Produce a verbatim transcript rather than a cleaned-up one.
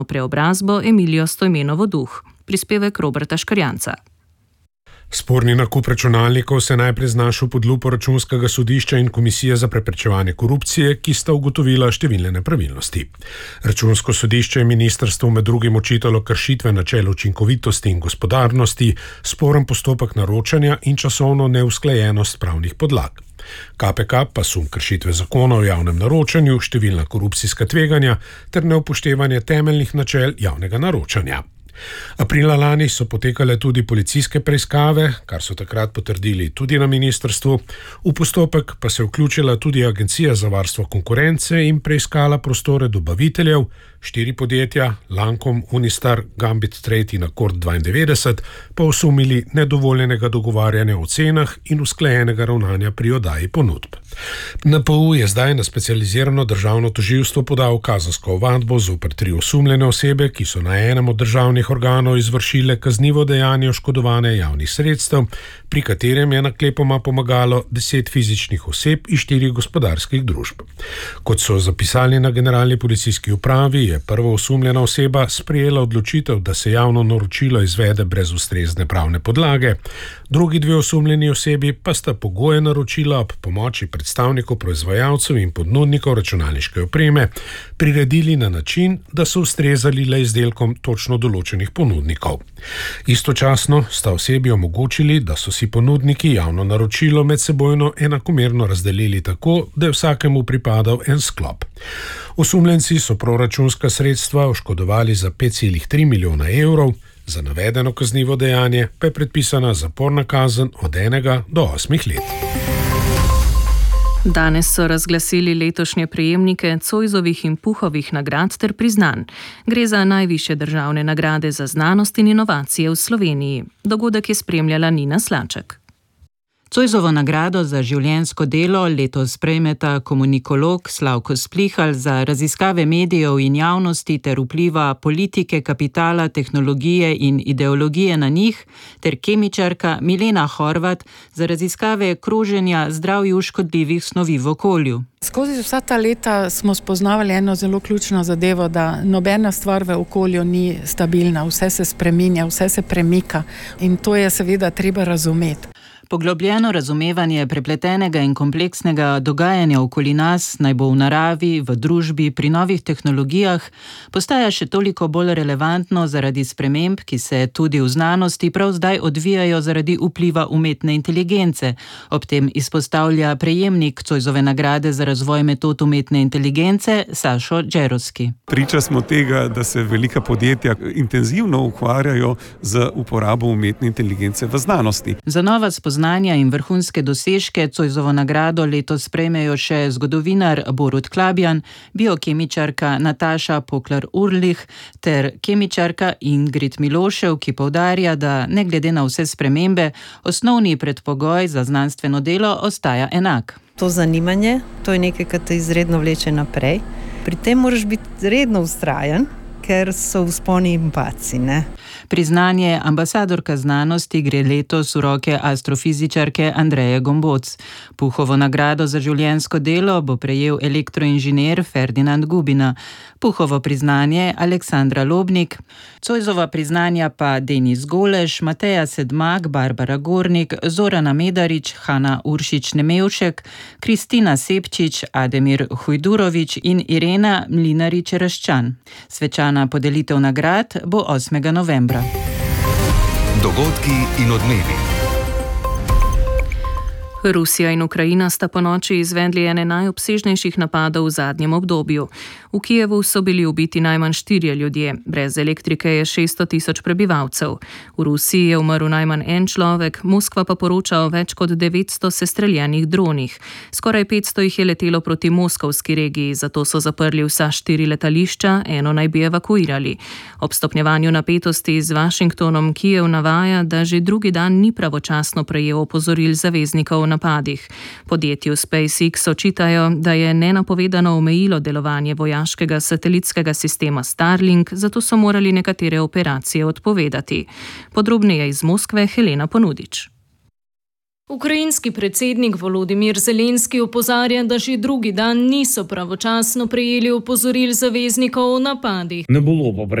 preobrazbo Emilijo Stojmenovo Duh. Prispevek Roberta Škrjanca. Sporni nakup računalnikov se najprej znašel pod lupo Računskega sodišča in Komisije za preprečevanje korupcije, ki sta ugotovila številne nepravilnosti. Računsko sodišče je ministrstvu med drugim očitalo kršitve načel učinkovitosti in gospodarnosti, sporen postopek naročanja in časovno neusklajenost pravnih podlag. K P K pa sum kršitve zakona o javnem naročanju, številna korupcijska tveganja ter neupoštevanje temeljnih načel javnega naročanja. Aprila lani so potekale tudi policijske preiskave, kar so takrat potrdili tudi na ministrstvu. V postopek pa se je vključila tudi Agencija za varstvo konkurence in preiskala prostore dobaviteljev, štiri podjetja, Lancome, Unistar, Gambit Trade in Accord dvaindevetdeset, pa osumili nedovoljenega dogovarjanja o cenah in usklajenega ravnanja pri oddaji ponudb. N P U je zdaj na specializirano državno tožilstvo podal kazensko ovadbo zoper tri osumljene osebe, ki so na enem od državnih organov izvršile kaznivo dejanje oškodovanja javnih sredstev, pri katerem je naklepoma pomagalo deset fizičnih oseb in štirih gospodarskih družb. Kot so zapisali na Generalni policijski upravi, je prva osumljena oseba sprejela odločitev, da se javno naročilo izvede brez ustrezne pravne podlage, drugi dve osumljeni osebi pa sta pogoje naročila ob pomoči predstavnikov proizvajalcev in ponudnikov računalniške opreme priredili na način, da so ustrezali le izdelkom točno določenih ponudnikov. Istočasno sta osebi omogočili, da so si ponudniki javno naročilo medsebojno enakomerno razdelili tako, da je vsakemu pripadal en sklop. Osumljenci so proračunska sredstva oškodovali za pet celih tri milijona evrov, za navedeno kaznivo dejanje pa je predpisana zaporna kazen od enega do osmih let. Danes so razglasili letošnje prejemnike Zoisovih in Puhovih nagrad ter priznanj. Gre za najvišje državne nagrade za znanost in inovacije v Sloveniji. Dogodek je spremljala Nina Slaček. Zoisovo nagrado za življenjsko delo letos prejmeta komunikolog Slavko Splihal za raziskave medijev in javnosti ter vpliva politike, kapitala, tehnologije in ideologije na njih, ter kemičarka Milena Horvat za raziskave kroženja zdravju škodljivih snovi v okolju. Skozi vsa ta leta smo spoznavali eno zelo ključno zadevo, da nobena stvar v okolju ni stabilna, vse se spreminja, vse se premika in to je seveda treba razumeti. Poglobljeno razumevanje prepletenega in kompleksnega dogajanja okoli nas, naj bo v naravi, v družbi, pri novih tehnologijah, postaja še toliko bolj relevantno zaradi sprememb, ki se tudi v znanosti prav zdaj odvijajo zaradi vpliva umetne inteligence. Ob tem izpostavlja prejemnik Zoisove nagrade za razvoj metod umetne inteligence Sašo Džerovski. Priča smo tega, da se velika podjetja intenzivno ukvarjajo z uporabo umetne inteligence v znanosti. Za nova spoznanja in vrhunske dosežke Zoisovo nagrado letos prejmejo še zgodovinar Borut Klabjan, biokemičarka Nataša Poklar-Urlih ter kemičarka Ingrid Milošev, ki poudarja, da ne glede na vse spremembe, osnovni predpogoj za znanstveno delo ostaja enak. To zanimanje, to je nekaj, kar te izredno vleče naprej. Pri tem moraš biti redno vztrajen, ker so vzponi in padci, ne? Priznanje ambasadorka znanosti gre letos v roke astrofizičarke Andreje Gomboc. Puhovo nagrado za življenjsko delo bo prejel elektroinženir Ferdinand Gubina. Puhovo priznanje Aleksandra Lobnik. Zoisova priznanja pa Denis Goleš, Mateja Sedmak, Barbara Gornik, Zorana Medarič, Hanna Uršič-Nemevšek, Kristina Sepčič, Ademir Hujdurovič in Irena Mlinarič-Raščan. Svečana podelitev nagrad bo osmega novembra. Dogodki in odmevi. Rusija in Ukrajina sta ponoči izvedli ene najobsežnejših napadov v zadnjem obdobju. V Kijevu so bili ubiti najmanj štirje ljudje, brez elektrike je šeststo tisoč prebivalcev. V Rusiji je umrl najmanj en človek, Moskva pa poroča o več kot devetsto sestreljenih dronih. Skoraj petsto jih je letelo proti moskovski regiji, zato so zaprli vsa štiri letališča, eno naj bi evakuirali. Ob stopnjevanju napetosti z Washingtonom Kijev navaja, da že drugi dan ni pravočasno prejel opozoril zaveznikov napadih. Podjetju SpaceX očitajo, da je nenapovedano omejilo delovanje vojaškega satelitskega sistema Starlink, zato so morali nekatere operacije odpovedati. Podrobneje iz Moskve Helena Ponudič. Ukrajinski predsednik Volodimir Zelenski opozarja, da že drugi dan niso pravočasno prejeli opozoril zaveznikov o napadih. Ne bilo